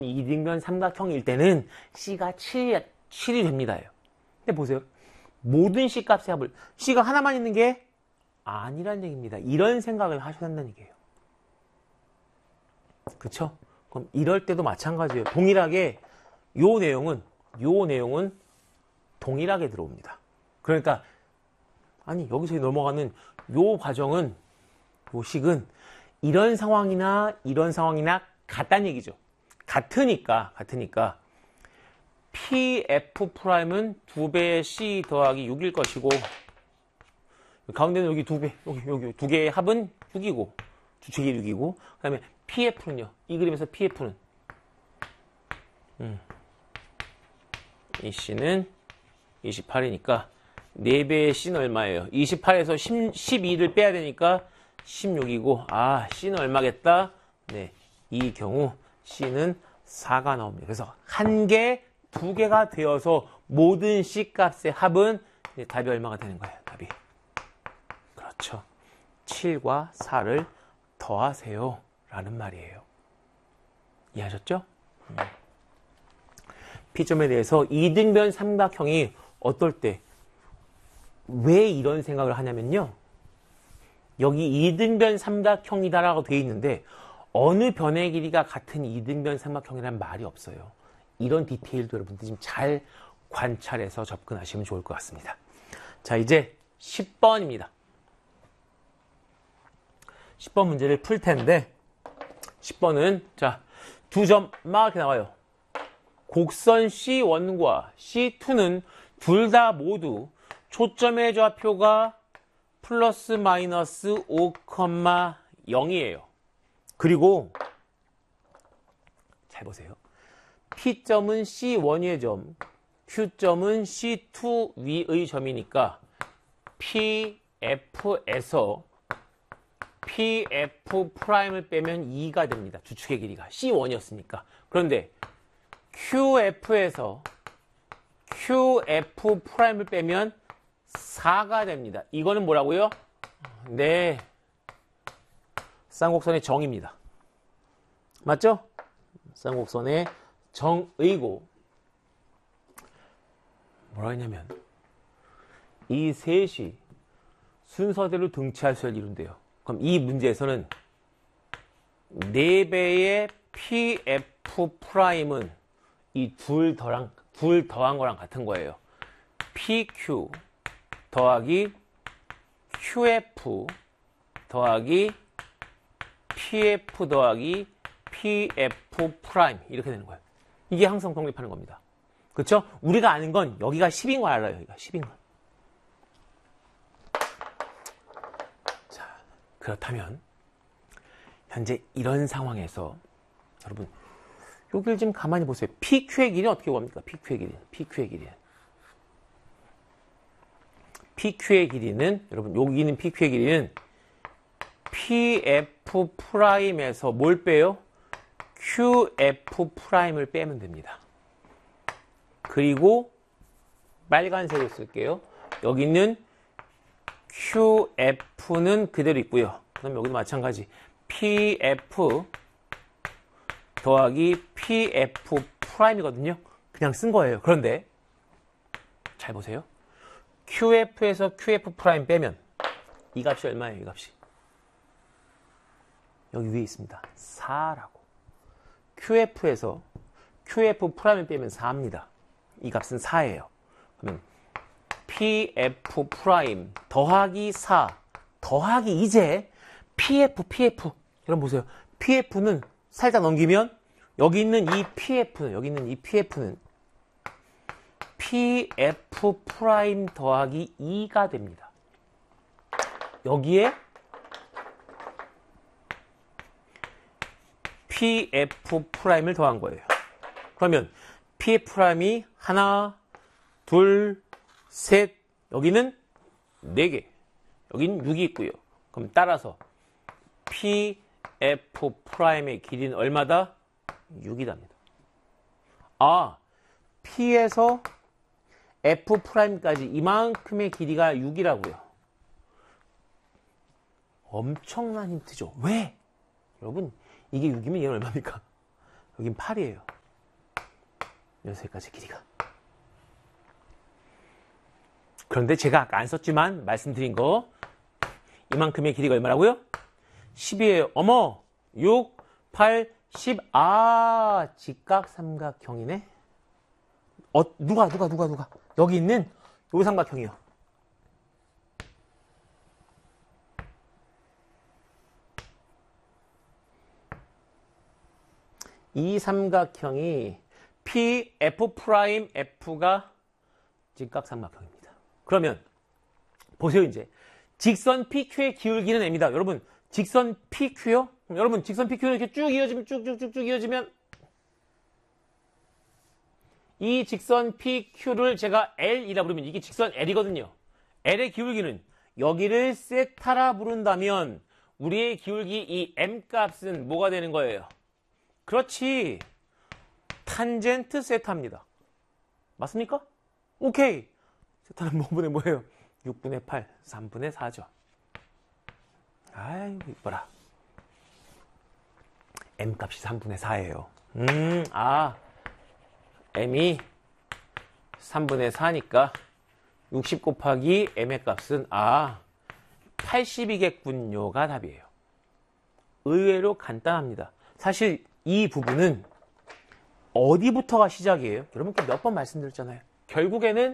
이등변 삼각형일 때는 C가 7이 됩니다. 근데 보세요. 모든 C 값의 합을 C가 하나만 있는 게 아니란 얘기입니다. 이런 생각을 하셔야 한다는 얘기예요. 그쵸? 그럼 이럴 때도 마찬가지예요. 동일하게 요 내용은 동일하게 들어옵니다. 그러니까 아니 여기서 넘어가는 요 과정은 요 식은 이런 상황이나 같다는 얘기죠. 같으니까 PF'은 2배의 C 더하기 6일 것이고 가운데는 여기 2배 여기 두 개의 합은 6이고 주책이 6이고 그 다음에 PF는요. 이 그림에서 PF는 이 C는 28이니까 4배의 C는 얼마예요? 28에서 12를 빼야 되니까 16이고 C는 얼마겠다? 네, 이 경우 C는 4가 나옵니다. 그래서 1개, 2개가 되어서 모든 C 값의 합은 답이 얼마가 되는 거예요? 답이. 그렇죠. 7과 4를 더하세요. 라는 말이에요. 이해하셨죠? P점에 대해서 이등변 삼각형이 어떨 때 왜 이런 생각을 하냐면요. 여기 이등변 삼각형이다라고 되어 있는데 어느 변의 길이가 같은 이등변 삼각형이라는 말이 없어요. 이런 디테일도 여러분들 지금 잘 관찰해서 접근하시면 좋을 것 같습니다. 자, 이제 10번입니다. 10번 문제를 풀 텐데 10번은 자, 2점 막 이렇게 나와요. 곡선 C1과 C2는 둘 다 모두 초점의 좌표가 플러스 마이너스 5,0이에요. 그리고 잘 보세요. P점은 C1 위의 점, Q점은 C2 위의 점이니까 PF에서 PF'을 빼면 2가 됩니다. 주축의 길이가 C1이었으니까. 그런데 QF에서 QF'을 빼면 4가 됩니다. 이거는 뭐라고요? 네, 쌍곡선의 정입니다. 맞죠? 쌍곡선의 정의고 뭐라 했냐면 이 셋이 순서대로 등치할 수를 이룬대요. 그럼 이 문제에서는 4배의 PF'은 이 둘 더한 거랑 같은 거예요. PQ 더하기 QF 더하기 PF 더하기 PF' 이렇게 되는 거예요. 이게 항상 성립하는 겁니다. 그렇죠? 우리가 아는 건 여기가 10인 거 알아요. 여기가 10인 거. 자, 그렇다면 현재 이런 상황에서 여러분 여기를 좀 가만히 보세요. PQ의 길이는 어떻게 구합니까? PQ의 길이는 여러분 여기 있는 PQ의 길이는 PF'에서 뭘 빼요? QF'을 빼면 됩니다. 그리고 빨간색을 쓸게요. 여기 있는 QF는 그대로 있고요. 그럼 여기도 마찬가지. PF 더하기 PF'이거든요. 그냥 쓴 거예요. 그런데 잘 보세요. QF에서 QF' 빼면 이 값이 얼마예요? 이 값이. 여기 위에 있습니다. 4라고. QF에서 QF' 빼면 4입니다. 이 값은 4예요. 그러면 PF' 더하기 4 더하기 이제 PF. 여러분 보세요. PF는 살짝 넘기면 여기 있는 이 PF는 PF' 더하기 2가 됩니다. 여기에 PF'을 더한 거예요. 그러면 PF'이 하나, 둘, 셋, 여기는 4개, 여기는 6이 있고요. 그럼 따라서 PF'의 길이는 얼마다? 6이답니다. P에서 F'까지 이만큼의 길이가 6이라고요. 엄청난 힌트죠. 왜? 여러분, 이게 6이면 얘는 얼마입니까? 여긴 8이에요. 여기까지 길이가. 그런데 제가 아까 안 썼지만 말씀드린 거 이만큼의 길이가 얼마라고요? 10이에요. 어머 6, 8, 10. 아 직각삼각형이네. 누가 여기 있는 요 삼각형이요. 이 삼각형이 PF'F가 직각삼각형입니다. 그러면 보세요. 이제 직선 PQ의 기울기는 M이다. 여러분 직선 PQ요? 여러분 직선 PQ는 이렇게 쭉 이어지면 쭉쭉쭉쭉 이어지면 이 직선 PQ를 제가 L이라 부르면 이게 직선 L이거든요. L의 기울기는 여기를 세타라 부른다면 우리의 기울기 이 M 값은 뭐가 되는 거예요? 그렇지. 탄젠트 세타입니다. 맞습니까? 오케이. 세타는 뭐분의 뭐예요? 6분의 8, 3분의 4죠. 아이고 이뻐라. M 값이 3분의 4예요. M이 3분의 4니까 60 곱하기 M의 값은 80이겠군요가 답이에요. 의외로 간단합니다. 사실 이 부분은 어디부터가 시작이에요? 여러분께 몇 번 말씀드렸잖아요. 결국에는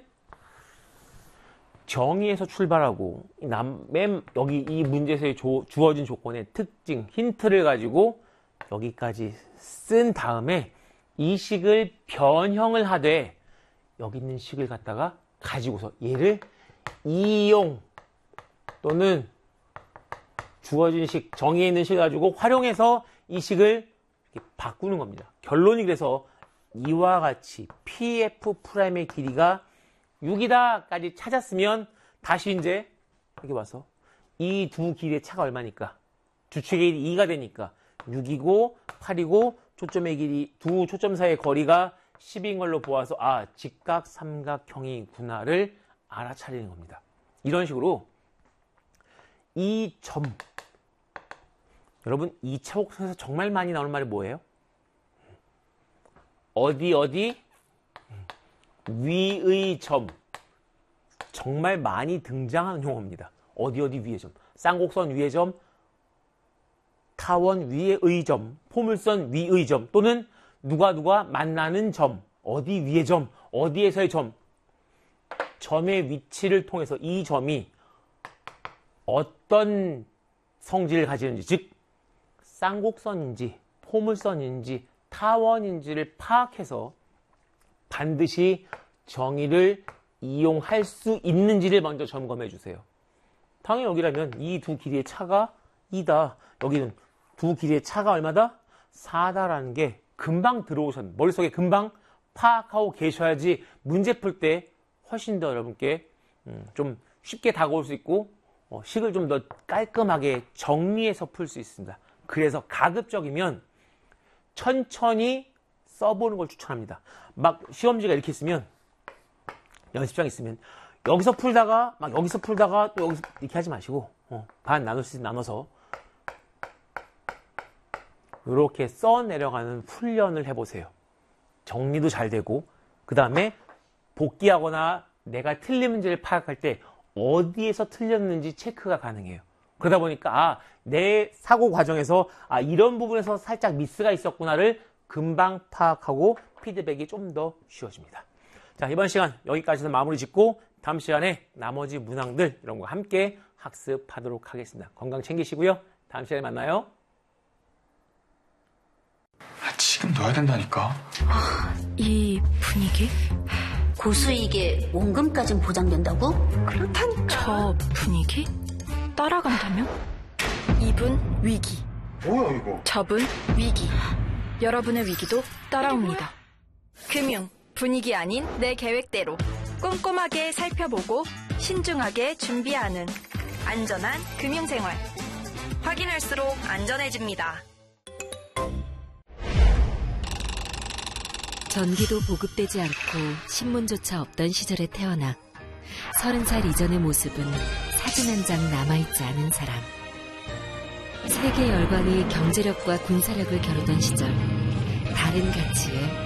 정의에서 출발하고 여기 이 문제에서 주어진 조건의 특징, 힌트를 가지고 여기까지 쓴 다음에 이 식을 변형을 하되 여기 있는 식을 갖다가 가지고서 얘를 이용 또는 주어진 식, 정의에 있는 식을 가지고 활용해서 이 식을 이렇게 바꾸는 겁니다. 결론이 그래서 이와 같이 PF'의 길이가 6이다까지 찾았으면 다시 이제 여기 와서 이 두 길이의 차가 얼마니까 주축의 길이 2가 되니까 6이고 8이고 초점의 길이 두 초점 사이의 거리가 10인 걸로 보아서 직각삼각형이구나를 알아차리는 겁니다. 이런 식으로 이 점 여러분 2차 복선에서 정말 많이 나오는 말이 뭐예요? 어디 위의 점 정말 많이 등장하는 용어입니다. 어디 위의 점 쌍곡선 위의 점 타원 위의 점 포물선 위의 점 또는 누가 만나는 점 어디 위의 점 어디에서의 점 점의 위치를 통해서 이 점이 어떤 성질을 가지는지 즉 쌍곡선인지 포물선인지 타원인지를 파악해서 반드시 정의를 이용할 수 있는지를 먼저 점검해 주세요. 당연히 여기라면 이 두 길이의 차가 2다. 여기는 두 길이의 차가 얼마다? 4다라는 게 금방 머릿속에 금방 파악하고 계셔야지 문제 풀 때 훨씬 더 여러분께 좀 쉽게 다가올 수 있고 식을 좀 더 깔끔하게 정리해서 풀 수 있습니다. 그래서 가급적이면 천천히 써보는 걸 추천합니다. 막 시험지가 이렇게 있으면 연습장에 있으면 여기서 풀다가 또 여기서 이렇게 하지 마시고 반 나눠서 이렇게 써 내려가는 훈련을 해보세요. 정리도 잘 되고 그 다음에 복기하거나 내가 틀린 문제를 파악할 때 어디에서 틀렸는지 체크가 가능해요. 그러다 보니까 내 사고 과정에서 이런 부분에서 살짝 미스가 있었구나를 금방 파악하고 피드백이 좀 더 쉬워집니다. 자, 이번 시간 여기까지는 마무리 짓고 다음 시간에 나머지 문항들 이런 거 함께 학습하도록 하겠습니다. 건강 챙기시고요. 다음 시간에 만나요. 지금 넣어야 된다니까. 이 분위기? 고수익에 원금까진 보장된다고? 그렇다니까. 저 분위기? 따라간다면? 이분 위기. 뭐야 이거? 저분 위기. 여러분의 위기도 따라옵니다. 금융 분위기 아닌 내 계획대로 꼼꼼하게 살펴보고 신중하게 준비하는 안전한 금융생활. 확인할수록 안전해집니다. 전기도 보급되지 않고 신문조차 없던 시절에 태어나 30살 이전의 모습은 사진 한 장 남아있지 않은 사람. 세계 열강이 경제력과 군사력을 겨루던 시절 바른 가치에